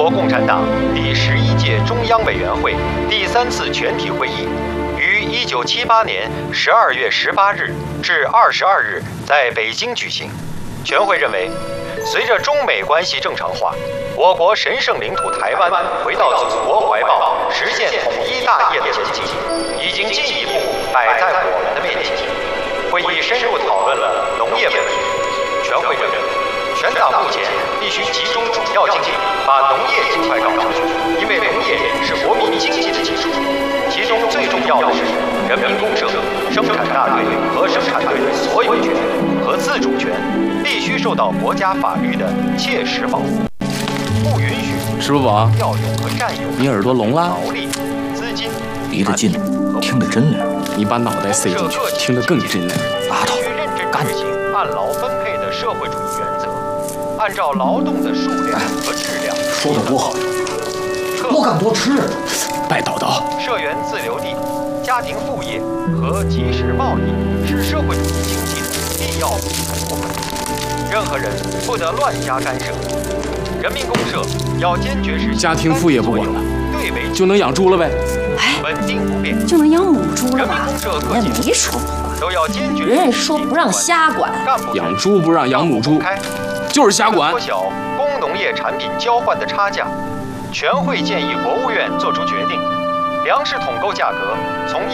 国共产党第11届中央委员会第3次全体会议于1978年12月18日至22日在北京举行。全会认为，随着中美关系正常化，我国神圣领土台湾回到祖国怀抱、实现统一大业的前景，已经进一步摆在我们的面前。会议深入讨论了农业问题。全会认为，全党目前必须集中主要精力，把农业尽快搞上去，因为农业是国民经济的基础。其中最重要的是，人民公社、生产大队和生产队的所有权和自主权必须受到国家法律的切实保护，不允许石伯伯调用和占有你耳朵聋了？ 劳力、资金、 离得近，听得真亮。 你把脑袋塞进去，听得更真亮。 拉倒， 必须认真执行按劳分配的社会主义原则，按照劳动的数量和质量。 说的多好，我敢多吃。 拜叨叨。 社员自留地、家庭副业和集市贸易是社会主义经济的必要组成部分，任何人不得乱加干涉。人民公社要坚决实行家庭副业不管了， 对为就能养猪了呗？ 哎， 稳定不变， 就能养母猪了吧？ 人民公社各人级没说不管， 都要坚决。 人家说不让瞎管， 养猪不让养母猪，就是瞎管。 缩小工农业产品交换的差价。全会建议国务院作出决定，粮食统购价格从